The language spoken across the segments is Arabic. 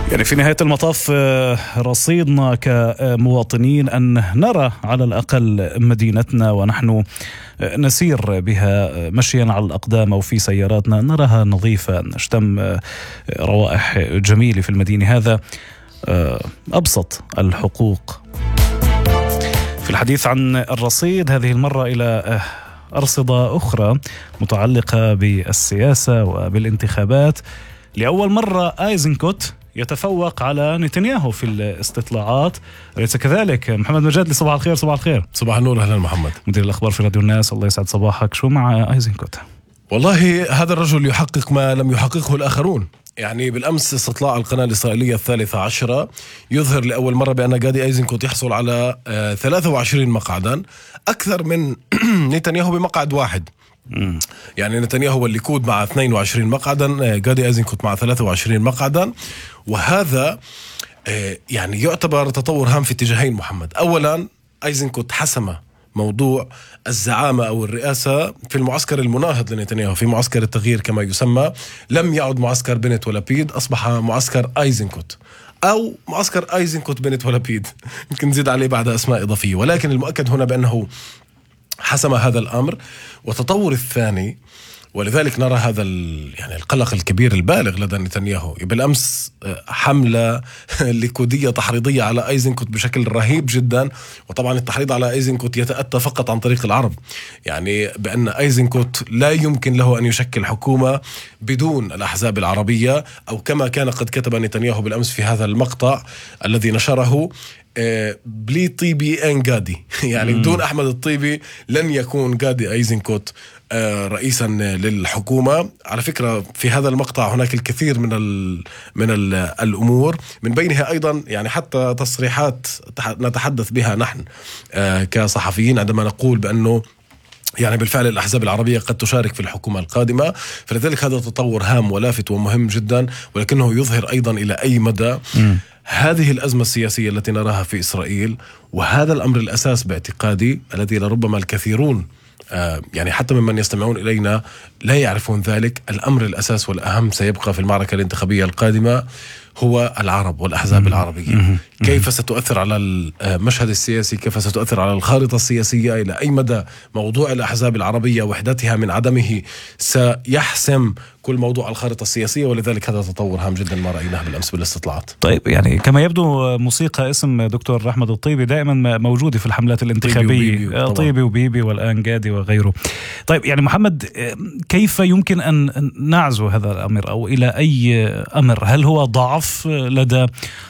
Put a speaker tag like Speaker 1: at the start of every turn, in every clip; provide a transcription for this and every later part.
Speaker 1: يعني في نهاية المطاف رصيدنا كمواطنين أن نرى على الأقل مدينتنا ونحن نسير بها مشيا على الأقدام أو في سياراتنا نراها نظيفة، نشتم روائح جميلة في المدينة. هذا أبسط الحقوق. في الحديث عن الرصيد هذه المرة إلى أرصدة أخرى متعلقة بالسياسة وبالانتخابات. لأول مرة أيزنكوت يتفوق على نتنياهو في الاستطلاعات، أليس كذلك؟ محمد مجاد، صباح الخير. صباح الخير.
Speaker 2: صباح النور، أهلا محمد.
Speaker 1: مدير الأخبار في راديو الناس، الله يسعد صباحك. شو مع أيزنكوت؟
Speaker 2: والله هذا الرجل يحقق ما لم يحققه الآخرون. يعني بالأمس استطلاع القناة الإسرائيلية 13 يظهر لأول مرة بأن غادي أيزنكوت يحصل على 23 مقعدا، أكثر من نتنياهو بمقعد واحد. يعني نتنياهو والليكود مع 22 مقعدا، غادي أيزنكوت مع 23 مقعدا. وهذا يعني يعتبر تطور هام في اتجاهين محمد. أولا أيزنكوت حسم موضوع الزعامة أو الرئاسة في المعسكر المناهض لنتنياهو، في معسكر التغيير كما يسمى. لم يعد معسكر بنت ولابيد، أصبح معسكر أيزنكوت أو معسكر أيزنكوت بنت ولابيد، يمكن نزيد عليه بعد أسماء إضافية. ولكن المؤكد هنا بأنه حسم هذا الأمر. وتطور الثاني، ولذلك نرى هذا يعني القلق الكبير البالغ لدى نتنياهو. بالأمس حملة ليكودية تحريضية على أيزنكوت بشكل رهيب جدا. وطبعا التحريض على أيزنكوت يتأتى فقط عن طريق العرب، يعني بأن أيزنكوت لا يمكن له أن يشكل حكومة بدون الأحزاب العربية، أو كما كان قد كتب نتنياهو بالأمس في هذا المقطع الذي نشره: بلي طيبي ان غادي، يعني بدون أحمد الطيبي لن يكون غادي أيزنكوت رئيسا للحكومة. على فكرة في هذا المقطع هناك الكثير من الأمور، من بينها أيضا يعني حتى تصريحات نتحدث بها نحن كصحفيين عندما نقول بأنه يعني بالفعل الأحزاب العربية قد تشارك في الحكومة القادمة. فلذلك هذا تطور هام ولافت ومهم جدا، ولكنه يظهر أيضا إلى أي مدى هذه الأزمة السياسية التي نراها في إسرائيل. وهذا الأمر الأساس باعتقادي الذي لربما الكثيرون يعني حتى ممن يستمعون إلينا لا يعرفون ذلك. الأمر الأساس والأهم سيبقى في المعركة الانتخابية القادمة هو العرب والأحزاب العربية. كيف ستؤثر على المشهد السياسي، كيف ستؤثر على الخارطة السياسية، إلى أي مدى موضوع الأحزاب العربية وحدتها من عدمه سيحسم كل موضوع الخارطة السياسية. ولذلك هذا تطور هام جدا ما رأيناه بالأمس بالاستطلاعات.
Speaker 1: طيب، يعني كما يبدو موسيقى اسم دكتور أحمد الطيبي دائما موجودة في الحملات الانتخابية، طيبي وبيبي والآن غادي وغيره. طيب يعني محمد، كيف يمكن أن نعزو هذا الأمر أو إلى أي أمر؟ هل هو ضعف لدى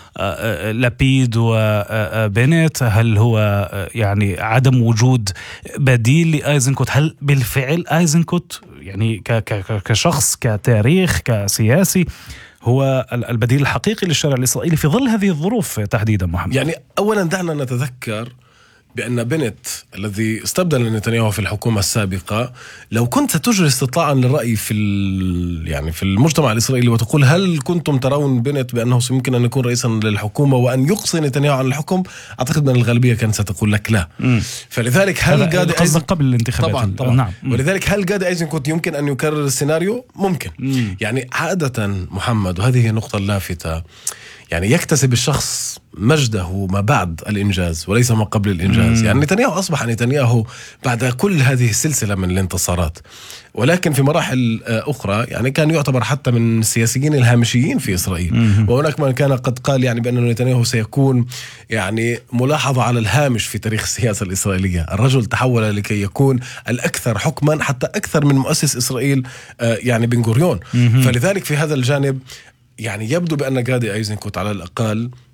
Speaker 1: لابيد وبنت؟ هل هو يعني عدم وجود بديل لأيزنكوت؟ هل بالفعل أيزنكوت يعني كشخص، كتاريخ، كسياسي هو البديل الحقيقي للشارع الإسرائيلي في ظل هذه الظروف تحديدا محمد؟
Speaker 2: يعني أولا دعنا نتذكر بأن بنت الذي استبدل نتنياهو في الحكومة السابقة، لو كنت تجري استطلاعا للرأي يعني في المجتمع الإسرائيلي وتقول هل كنتم ترون بنت بأنه يمكن أن يكون رئيسا للحكومة وأن يقصي نتنياهو عن الحكم، أعتقد أن الغالبية كانت ستقول لك لا. فلذلك هل غادي
Speaker 1: قبل الانتخابات؟
Speaker 2: طبعا. نعم. ولذلك هل غادي أيزنكوت يمكن أن يكرر السيناريو؟ ممكن. يعني عادة محمد، وهذه هي النقطة اللافته، يعني يكتسب الشخص مجده ما بعد الإنجاز وليس ما قبل الإنجاز. يعني نتنياهو أصبح نتنياهو بعد كل هذه السلسلة من الانتصارات، ولكن في مراحل أخرى يعني كان يعتبر حتى من السياسيين الهامشيين في إسرائيل. وهناك من كان قد قال يعني بأن نتنياهو سيكون يعني ملاحظة على الهامش في تاريخ السياسة الإسرائيلية. الرجل تحول لكي يكون الأكثر حكما، حتى أكثر من مؤسس إسرائيل يعني بن غوريون. فلذلك في هذا الجانب يعني يبدو بأن غادي أيزنكوت على الأقل